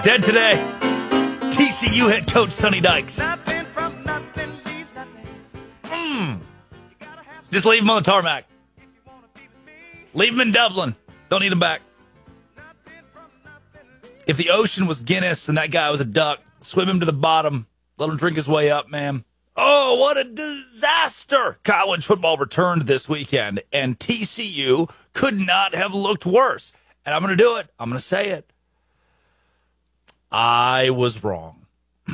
Dead today, TCU head coach Sonny Dykes. Just leave him on the tarmac. Leave him in Dublin. Don't need him back. If the ocean was Guinness and that guy was a duck, swim him to the bottom. Let him drink his way up, man. Oh, what a disaster. College football returned this weekend, and TCU could not have looked worse. And I'm going to do it. I'm going to say it. I was wrong.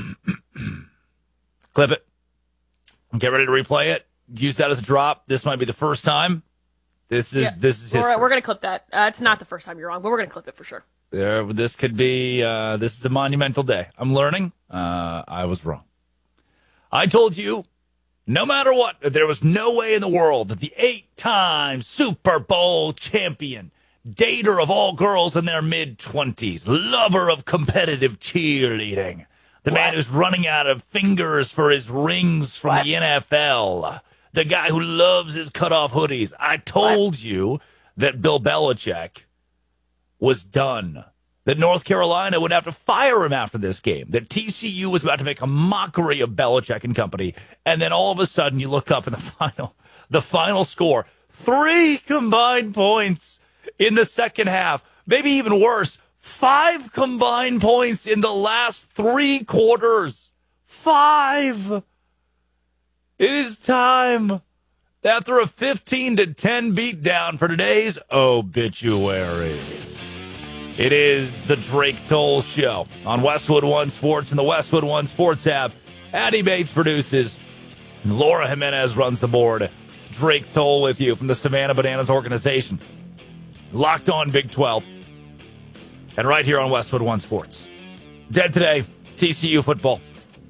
Clip it. Get ready to replay it. Use that as a drop. This might be the first time. This is history. We're going to clip that. It's not the first time you're wrong, but we're going to clip it for sure. This could be, this is a monumental day. I'm learning. I was wrong. I told you, no matter what, there was no way in the world that the 8-time Super Bowl champion, dater of all girls in their mid-20s, lover of competitive cheerleading, the man who's running out of fingers for his rings from the NFL, the guy who loves his cutoff hoodies. I told you that Bill Belichick was done, that North Carolina would have to fire him after this game, that TCU was about to make a mockery of Belichick and company, and then all of a sudden you look up in the final score, 3 combined points in the second half, maybe even worse, 5 combined points in the last 3 quarters. 5. It is time. After a 15-10 beatdown for today's obituaries. It is the Drake Toll Show on Westwood One Sports and the Westwood One Sports app. Addie Bates produces. Laura Jimenez runs the board. Drake Toll with you from the Savannah Bananas organization. Locked on Big 12. And right here on Westwood One Sports. Dead today, TCU football.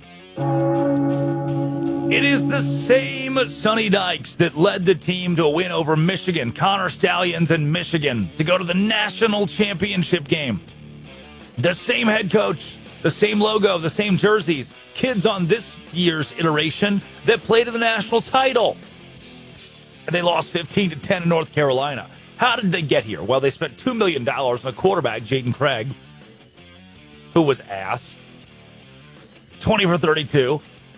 It is the same Sonny Dykes that led the team to a win over Michigan, Connor Stallions and Michigan, to go to the national championship game. The same head coach, the same logo, the same jerseys, kids on this year's iteration that played in the national title. And they lost 15-10 in North Carolina. How did they get here? Well, they spent $2 million on a quarterback, Jaden Craig, who was ass. 20 for 32,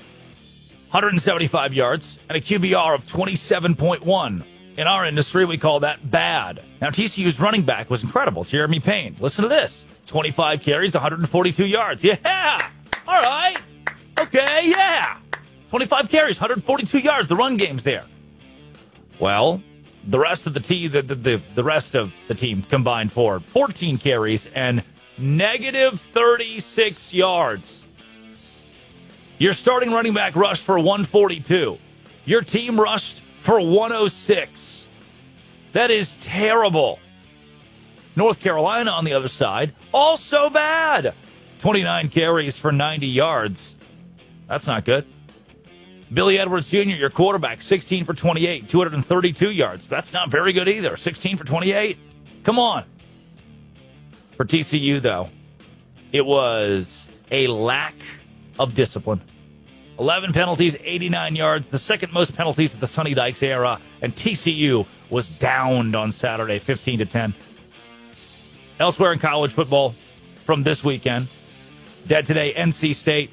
175 yards, and a QBR of 27.1. In our industry, we call that bad. Now, TCU's running back was incredible, Jeremy Payne. Listen to this. 25 carries, 142 yards. Yeah! All right. Okay, yeah. 25 carries, 142 yards. The run game's there. Well, the rest of the team, the rest of the team combined for 14 carries and negative 36 yards. Your starting running back rushed for 142. Your team rushed for 106. That is terrible. North Carolina, on the other side, also bad. 29 carries for 90 yards. That's not good. Billy Edwards Jr., your quarterback, 16 for 28, 232 yards. That's not very good either. 16 for 28. Come on. For TCU, though, it was a lack of discipline. 11 penalties, 89 yards, the second most penalties of the Sonny Dykes era, and TCU was downed on Saturday, 15-10. Elsewhere in college football from this weekend, dead today, NC State,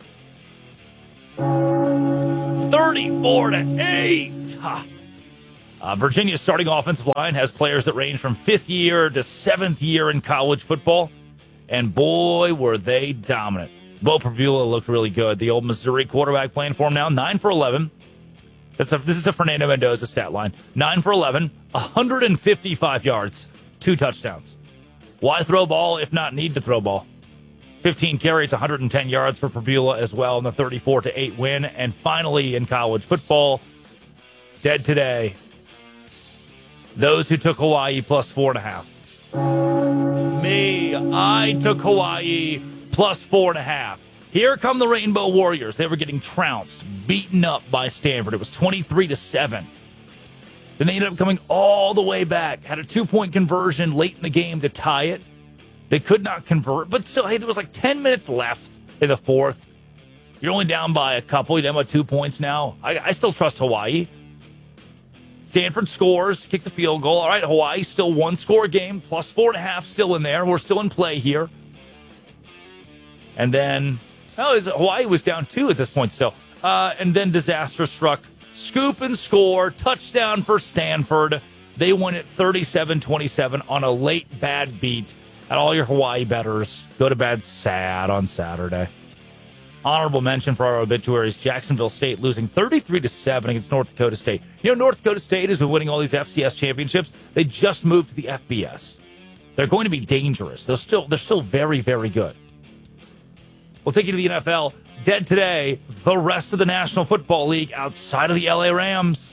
34-8. Virginia's starting offensive line has players that range from 5th year to 7th year in college football, and boy, were they dominant. Bo Prabula looked really good. The old Missouri quarterback playing for him now, 9 for 11. This is a Fernando Mendoza stat line. 9 for 11, 155 yards, 2 touchdowns. Why throw ball if not need to throw ball? 15 carries, 110 yards for Prabula as well in the 34-8 win. And finally, in college football, dead today, those who took Hawaii plus 4.5. Me, I took Hawaii plus 4.5. Here come the Rainbow Warriors. They were getting trounced, beaten up by Stanford. It was 23-7. Then they ended up coming all the way back. Had a 2-point conversion late in the game to tie it. They could not convert, but still, hey, there was like 10 minutes left in the fourth. You're only down by a couple. You're down by 2 points now. I still trust Hawaii. Stanford scores, kicks a field goal. All right, Hawaii still 1-score game, plus 4.5 still in there. We're still in play here. And then, Hawaii was down 2 at this point still. And then disaster struck. Scoop and score. Touchdown for Stanford. They won it 37-27 on a late bad beat. And all your Hawaii bettors, go to bed sad on Saturday. Honorable mention for our obituaries, Jacksonville State losing 33-7 against North Dakota State. You know, North Dakota State has been winning all these FCS championships. They just moved to the FBS. They're going to be dangerous. They're still very, very good. We'll take you to the NFL. Dead today, the rest of the National Football League outside of the LA Rams.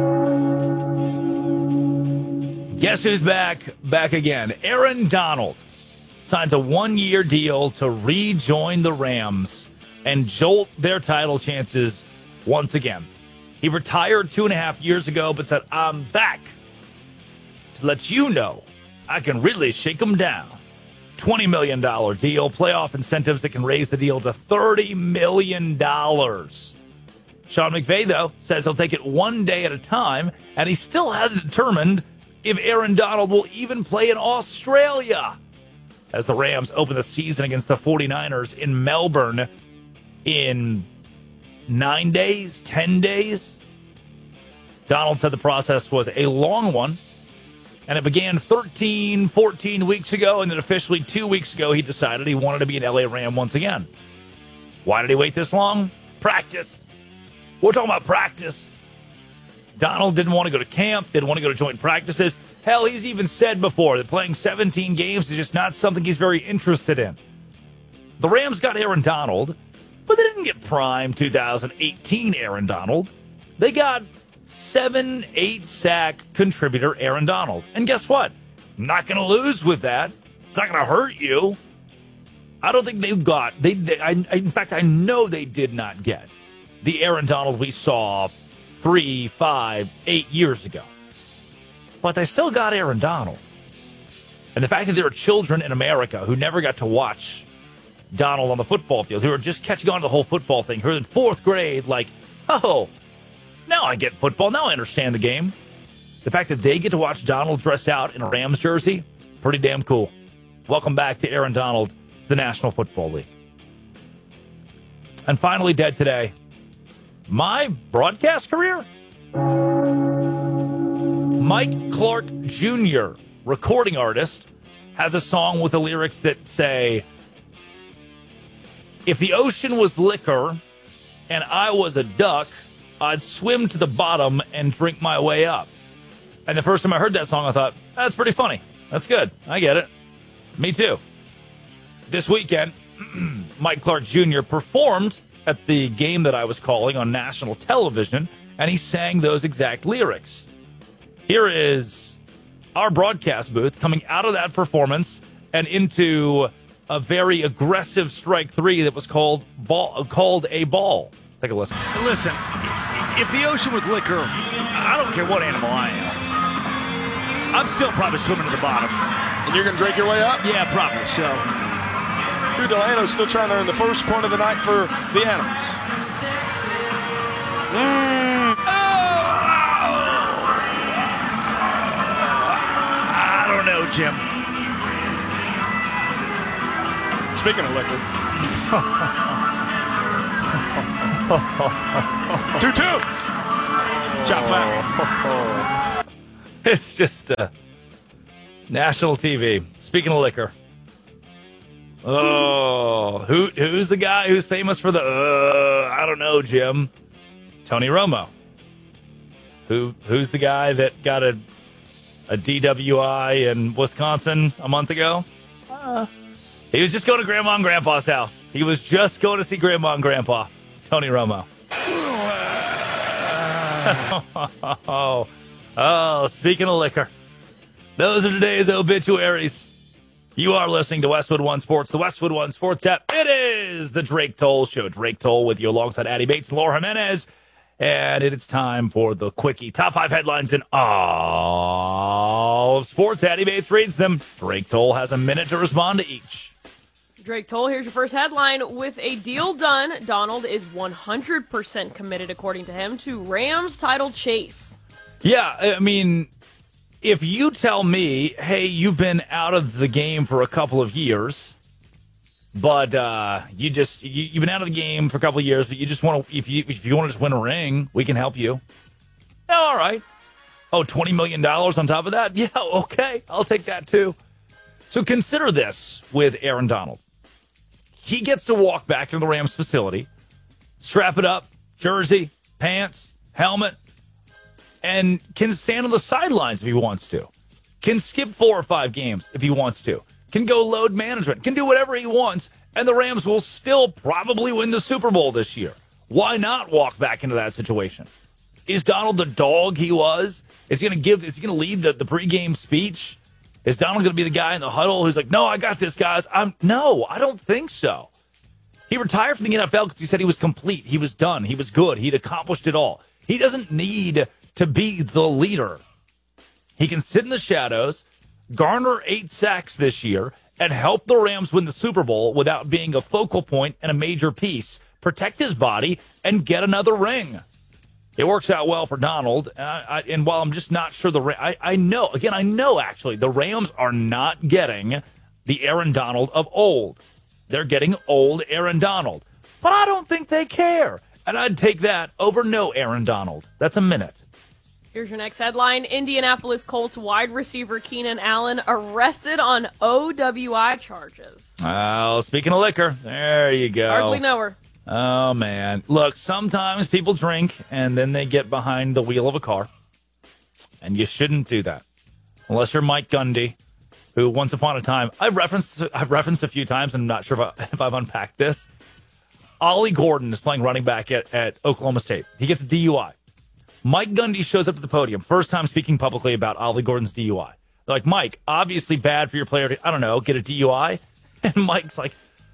Guess who's back? Back again. Aaron Donald signs a 1-year deal to rejoin the Rams and jolt their title chances once again. He retired 2.5 years ago, but said, I'm back to let you know I can really shake them down. $20 million deal, playoff incentives that can raise the deal to $30 million. Sean McVay, though, says he'll take it one day at a time, and he still hasn't determined if Aaron Donald will even play in Australia as the Rams open the season against the 49ers in Melbourne in 9 days, 10 days. Donald said the process was a long one, and it began 13, 14 weeks ago, and then officially 2 weeks ago he decided he wanted to be an LA Ram once again. Why did he wait this long? Practice. We're talking about practice. Donald didn't want to go to camp, didn't want to go to joint practices. Hell, he's even said before that playing 17 games is just not something he's very interested in. The Rams got Aaron Donald, but they didn't get prime 2018 Aaron Donald. They got 7-8 sack contributor Aaron Donald. And guess what? Not going to lose with that. It's not going to hurt you. I don't think in fact, I know they did not get the Aaron Donald we saw 3, 5, 8 years ago. But they still got Aaron Donald. And the fact that there are children in America who never got to watch Donald on the football field, who are just catching on to the whole football thing, who are in 4th grade, like, oh, now I get football. Now I understand the game. The fact that they get to watch Donald dress out in a Rams jersey, pretty damn cool. Welcome back to Aaron Donald, the National Football League. And finally dead today, my broadcast career? Mike Clark Jr., recording artist, has a song with the lyrics that say, if the ocean was liquor and I was a duck, I'd swim to the bottom and drink my way up. And the first time I heard that song, I thought, that's pretty funny. That's good. I get it. Me too. This weekend, Mike Clark Jr. performed at the game that I was calling on national television, and he sang those exact lyrics. Here is our broadcast booth coming out of that performance and into a very aggressive strike 3 that was called a ball. Take a listen. Listen, if the ocean was liquor, I don't care what animal I am. I'm still probably swimming to the bottom. And you're going to drink your way up? Yeah, probably. So, Drew Delano's still trying to earn the first point of the night for the Animals. I don't know, Jim. Speaking of liquor. 2-2. Chop fat. It's just national TV. Speaking of liquor. Oh, who's the guy who's famous for the, I don't know, Jim? Tony Romo. Who's the guy that got a DWI in Wisconsin a month ago? He was just going to Grandma and Grandpa's house. He was just going to see Grandma and Grandpa. Tony Romo. Oh, speaking of liquor. Those are today's obituaries. You are listening to Westwood One Sports, the Westwood One Sports app. It is the Drake Toll Show. Drake Toll with you alongside Addie Bates and Laura Jimenez. And it is time for the Quickie. Top 5 headlines in all of sports. Addie Bates reads them. Drake Toll has a minute to respond to each. Drake Toll, here's your first headline. With a deal done, Donald is 100% committed, according to him, to Rams title chase. Yeah, I mean, if you tell me, hey, you've been out of the game for a couple of years, But you've been out of the game for a couple of years, but you just want to, if you want to just win a ring, we can help you. Yeah, all right. Oh, $20 million on top of that? Yeah, okay. I'll take that too. So consider this with Aaron Donald. He gets to walk back into the Rams facility, strap it up, jersey, pants, helmet, and can stand on the sidelines if he wants to. Can skip 4 or 5 games if he wants to. Can go load management. Can do whatever he wants, and the Rams will still probably win the Super Bowl this year. Why not walk back into that situation? Is Donald the dog he was? Is he going to lead the pregame speech? Is Donald going to be the guy in the huddle who's like, no, I got this, guys? No, I don't think so. He retired from the NFL because he said he was complete. He was done. He was good. He'd accomplished it all. He doesn't need to be the leader. He can sit in the shadows, garner 8 sacks this year, and help the Rams win the Super Bowl without being a focal point and a major piece, protect his body, and get another ring. It works out well for Donald, and while I'm just not sure I know actually the Rams are not getting the Aaron Donald of old. They're getting old Aaron Donald, but I don't think they care, and I'd take that over no Aaron Donald. That's a minute. Here's your next headline. Indianapolis Colts wide receiver Keenan Allen arrested on OWI charges. Oh, speaking of liquor, there you go. Hardly know her. Oh, man. Look, sometimes people drink and then they get behind the wheel of a car. And you shouldn't do that. Unless you're Mike Gundy, who once upon a time, I've referenced a few times, and I'm not sure if I've unpacked this. Ollie Gordon is playing running back at Oklahoma State. He gets a DUI. Mike Gundy shows up to the podium, first time speaking publicly about Ollie Gordon's DUI. They're like, Mike, obviously bad for your player to, I don't know, get a DUI. And Mike's like,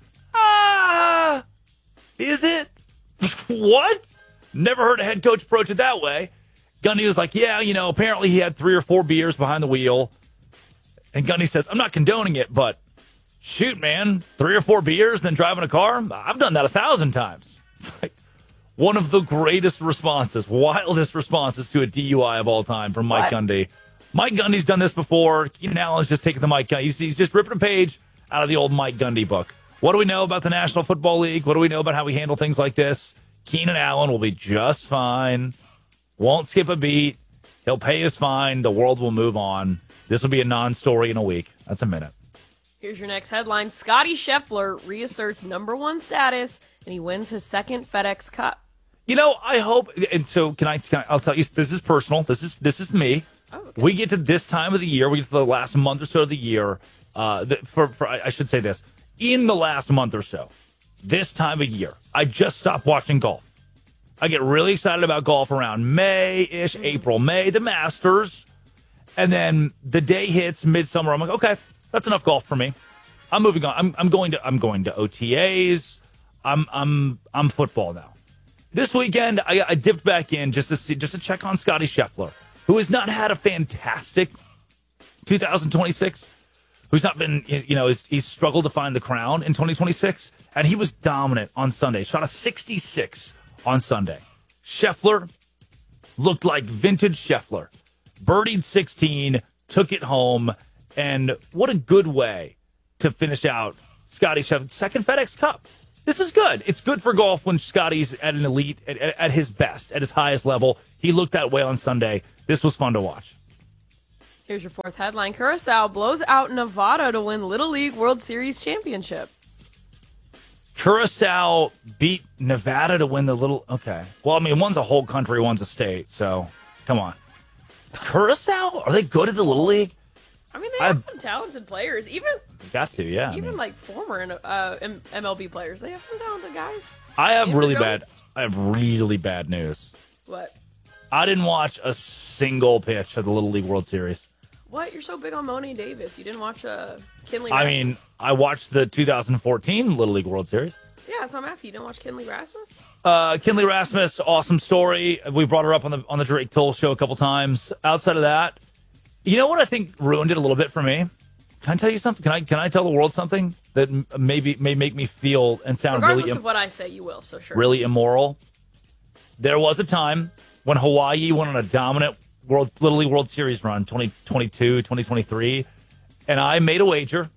is it? What? Never heard a head coach approach it that way. Gundy was like, yeah, apparently he had 3 or 4 beers behind the wheel. And Gundy says, I'm not condoning it, but shoot, man, 3 or 4 beers, then driving a car? I've done that 1,000 times. It's like one of the greatest responses, wildest responses to a DUI of all time from Mike Gundy. Mike Gundy's done this before. Keenan Allen's just taking the Mike Gundy. He's just ripping a page out of the old Mike Gundy book. What do we know about the National Football League? What do we know about how we handle things like this? Keenan Allen will be just fine. Won't skip a beat. He'll pay his fine. The world will move on. This will be a non-story in a week. That's a minute. Here's your next headline. Scotty Scheffler reasserts #1 status, and he wins his 2nd FedEx Cup. I hope, and so I'll tell you, this is personal. This is me. Oh, okay. We get to this time of the year. We get to the last month or so of the year. I should say this. In the last month or so, this time of year, I just stopped watching golf. I get really excited about golf around May-ish, April, May, the Masters. And then the day hits midsummer. I'm like, okay, that's enough golf for me. I'm moving on. I'm going to OTAs. I'm football now. This weekend, I dipped back in just to check on Scotty Scheffler, who has not had a fantastic 2026. Who's not been, he's struggled to find the crown in 2026, and he was dominant on Sunday. Shot a 66 on Sunday. Scheffler looked like vintage Scheffler. Birdied 16, took it home, and what a good way to finish out Scotty Scheffler's 2nd FedEx Cup. This is good. It's good for golf when Scotty's at an elite, at his best, at his highest level. He looked that way on Sunday. This was fun to watch. Here's your 4th headline. Curacao blows out Nevada to win Little League World Series championship. Curacao beat Nevada to win the little... Okay. Well, I mean, one's a whole country, one's a state, so come on. Curacao? Are they good at the Little League? I mean, they have some talented players. Even got to, yeah. Like former MLB players. They have some talented guys. I have really bad news. What? I didn't watch a single pitch of the Little League World Series. What? You're so big on Monie Davis. You didn't watch Kinley Rasmus? I mean, I watched the 2014 Little League World Series. Yeah, that's what I'm asking. You didn't watch Kinley Rasmus? Kinley Rasmus, awesome story. We brought her up on the Drake Toll show a couple times. Outside of that, you know what I think ruined it a little bit for me? Can I tell you something? Can I tell the world something that may make me feel and sound regardless of what I say, you will, so sure. Really immoral? There was a time when Hawaii went on a dominant Little League World Series run, 2022, 2023, and I made a wager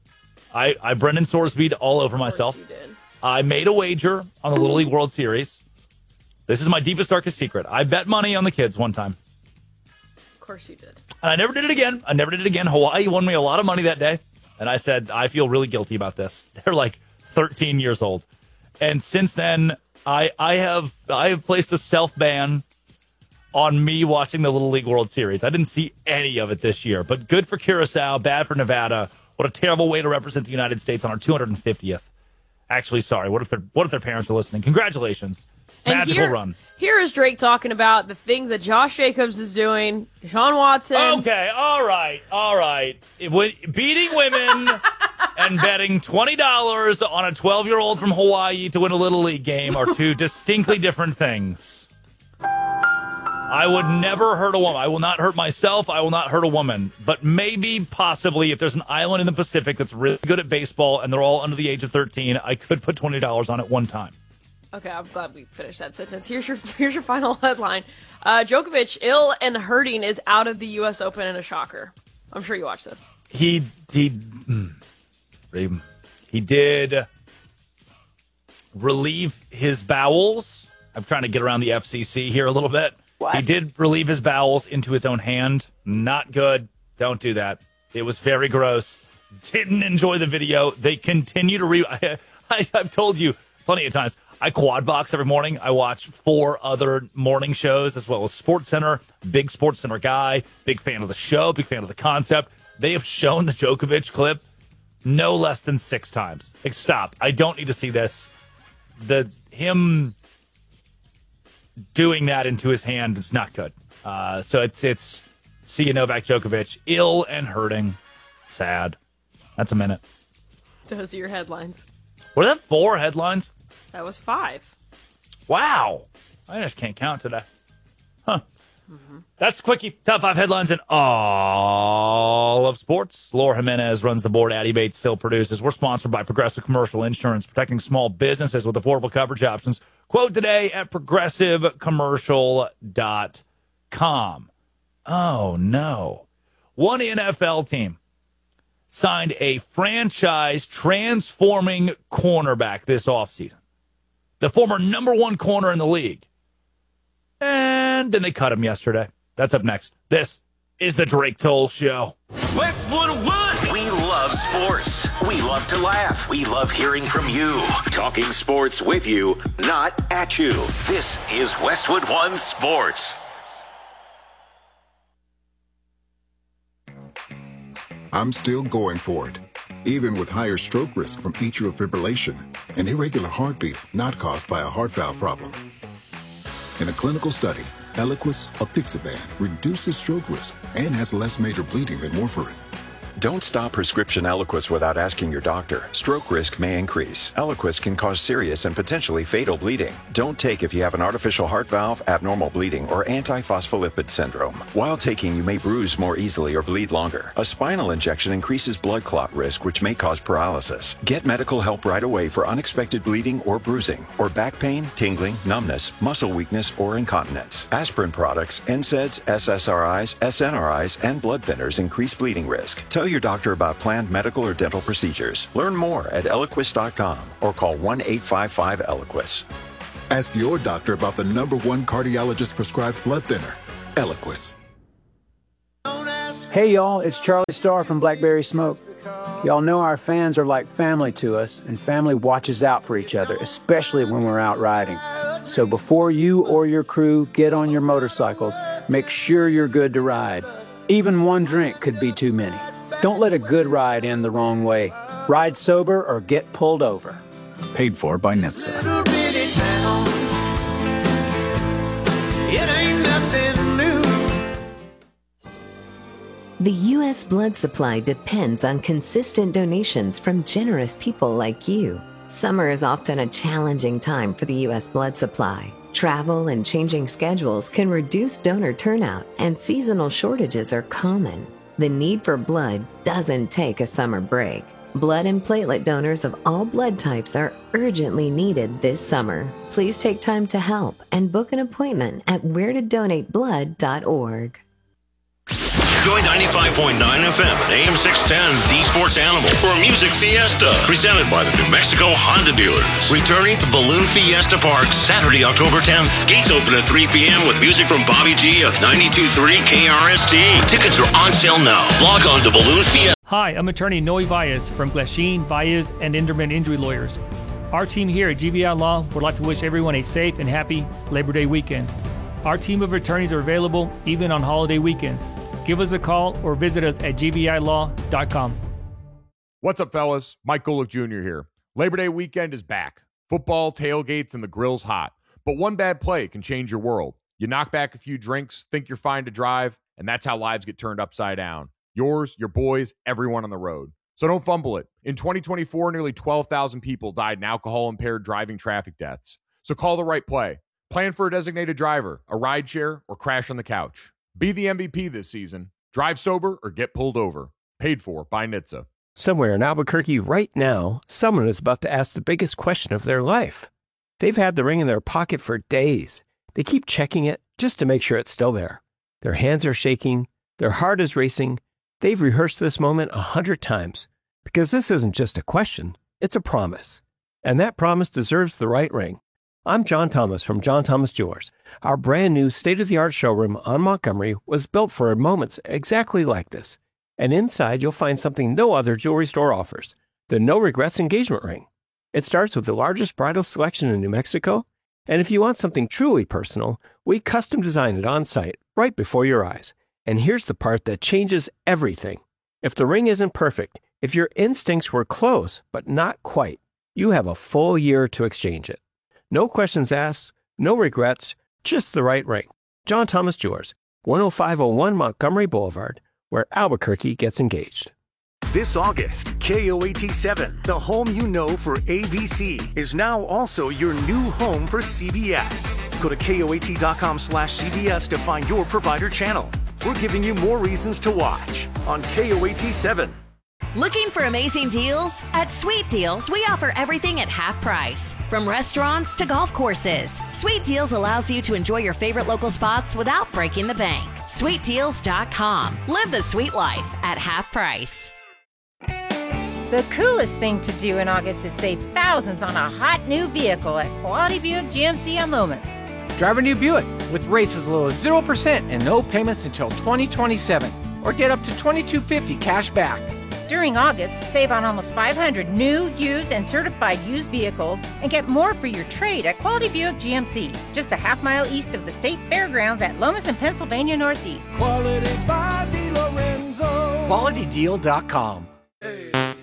I Brendan Sorsby all over myself. Of course you did. I made a wager on the Little League World Series. This is my deepest, darkest secret. I bet money on the kids one time. Of course you did. And I never did it again. Hawaii won me a lot of money that day. And I said, I feel really guilty about this. They're like 13 years old. And since then, I have placed a self-ban on me watching the Little League World Series. I didn't see any of it this year. But good for Curacao, bad for Nevada. What a terrible way to represent the United States on our 250th. Actually, sorry. What if their parents are listening? Congratulations. Magical run. Here is Drake talking about the things that Josh Jacobs is doing. Sean Watson. Okay, all right. Beating women and betting $20 on a 12-year-old from Hawaii to win a Little League game are two distinctly different things. I would never hurt a woman. I will not hurt myself. I will not hurt a woman. But maybe, possibly, if there's an island in the Pacific that's really good at baseball and they're all under the age of 13, I could put $20 on it one time. Okay, I'm glad we finished that sentence. Here's your final headline. Djokovic, ill and hurting, is out of the U.S. Open in a shocker. I'm sure you watched this. He did relieve his bowels. I'm trying to get around the FCC here a little bit. What? He did relieve his bowels into his own hand. Not good. Don't do that. It was very gross. Didn't enjoy the video. They continue to I've told you plenty of times. I quad box every morning. I watch 4 other morning shows as well as SportsCenter. Big SportsCenter guy. Big fan of the show. Big fan of the concept. They have shown the Djokovic clip no less than 6 times. Like, stop. I don't need to see this. Him doing that into his hand is not good. So it's see you, Novak Djokovic, ill and hurting. Sad. That's a minute. Those are your headlines. Were that 4 headlines? That was 5. Wow. I just can't count today. Huh. Mm-hmm. That's Quickie. Top 5 headlines in all of sports. Laura Jimenez runs the board. Addie Bates still produces. We're sponsored by Progressive Commercial Insurance, protecting small businesses with affordable coverage options. Quote today at progressivecommercial.com. Oh, no. One NFL team signed a franchise transforming cornerback this offseason. The former number 1 corner in the league. And then they cut him yesterday. That's up next. This is the Drake Toll Show. Westwood One. We love sports. We love to laugh. We love hearing from you. Talking sports with you, not at you. This is Westwood One Sports. I'm still going for it, even with higher stroke risk from atrial fibrillation, an irregular heartbeat not caused by a heart valve problem. In a clinical study, Eliquis apixaban reduces stroke risk and has less major bleeding than warfarin. Don't stop prescription Eliquis without asking your doctor. Stroke risk may increase. Eliquis can cause serious and potentially fatal bleeding. Don't take if you have an artificial heart valve, abnormal bleeding, or antiphospholipid syndrome. While taking, you may bruise more easily or bleed longer. A spinal injection increases blood clot risk, which may cause paralysis. Get medical help right away for unexpected bleeding or bruising, or back pain, tingling, numbness, muscle weakness, or incontinence. Aspirin products, NSAIDs, SSRIs, SNRIs, and blood thinners increase bleeding risk. Tell your doctor about planned medical or dental procedures. Learn more at Eliquis.com or call 1-855-ELIQUIS. Ask your doctor about the number 1 cardiologist prescribed blood thinner, Eliquis. Hey y'all, it's Charlie Starr from Blackberry Smoke. Y'all know our fans are like family to us, and family watches out for each other, especially when we're out riding. So before you or your crew get on your motorcycles, make sure you're good to ride. Even one drink could be too many. Don't let a good ride end the wrong way. Ride sober or get pulled over. Paid for by NHTSA. The U.S. blood supply depends on consistent donations from generous people like you. Summer is often a challenging time for the U.S. blood supply. Travel and changing schedules can reduce donor turnout, and seasonal shortages are common. The need for blood doesn't take a summer break. Blood and platelet donors of all blood types are urgently needed this summer. Please take time to help and book an appointment at wheretodonateblood.org. Join 95.9 FM and AM 610, The Sports Animal, for a music fiesta presented by the New Mexico Honda dealers. Returning to Balloon Fiesta Park Saturday, October 10th. Gates open at 3 p.m. with music from Bobby G of 92.3 KRST. Tickets are on sale now. Log on to Balloon Fiesta. Hi, I'm attorney Noe Valles from Glasheen, Valles, and Inderman Injury Lawyers. Our team here at GVI Law would like to wish everyone a safe and happy Labor Day weekend. Our team of attorneys are available even on holiday weekends. Give us a call or visit us at gvilaw.com. What's up, fellas? Mike Golick Jr. here. Labor Day weekend is back. Football, tailgates, and the grill's hot. But one bad play can change your world. You knock back a few drinks, think you're fine to drive, and that's how lives get turned upside down. Yours, your boys, everyone on the road. So don't fumble it. In 2024, nearly 12,000 people died in alcohol-impaired driving traffic deaths. So call the right play. Plan for a designated driver, a rideshare, or crash on the couch. Be the MVP this season. Drive sober or get pulled over. Paid for by NHTSA. Somewhere in Albuquerque right now, someone is about to ask the biggest question of their life. They've had the ring in their pocket for days. They keep checking it just to make sure it's still there. Their hands are shaking. Their heart is racing. They've rehearsed this moment 100 times. Because this isn't just a question, it's a promise. And that promise deserves the right ring. I'm John Thomas from John Thomas Jewelers. Our brand new state-of-the-art showroom on Montgomery was built for moments exactly like this. And inside you'll find something no other jewelry store offers, the No Regrets engagement ring. It starts with the largest bridal selection in New Mexico, and if you want something truly personal, we custom design it on site, right before your eyes. And here's the part that changes everything. If the ring isn't perfect, if your instincts were close but not quite, you have a full year to exchange it. No questions asked, no regrets, just the right ring. John Thomas Jewelers, 10501 Montgomery Boulevard, where Albuquerque gets engaged. This August, KOAT7, the home you know for ABC, is now also your new home for CBS. Go to KOAT.com/CBS to find your provider channel. We're giving you more reasons to watch on KOAT7. Looking for amazing deals? At Sweet Deals, we offer everything at half price. From restaurants to golf courses, Sweet Deals allows you to enjoy your favorite local spots without breaking the bank. SweetDeals.com. Live the sweet life at half price. The coolest thing to do in August is save thousands on a hot new vehicle at Quality Buick GMC on Loomis. Drive a new Buick with rates as low as 0% and no payments until 2027. Or get up to $2,250 cash back. During August, save on almost 500 new, used, and certified used vehicles and get more for your trade at Quality Buick GMC, just a half-mile east of the State Fairgrounds at Lomas and Pennsylvania Northeast. Quality by DeLorenzo. QualityDeal.com.